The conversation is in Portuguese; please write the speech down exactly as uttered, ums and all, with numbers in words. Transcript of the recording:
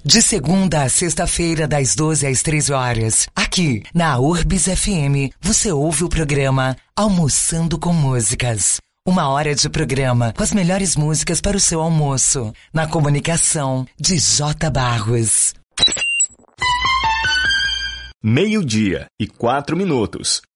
De segunda a sexta-feira, das doze às treze horas. Aqui, na Urbis F M, você ouve o programa Almoçando com Músicas. Uma hora de programa com as melhores músicas para o seu almoço. Na comunicação de J. Barros. Meio-dia e quatro minutos.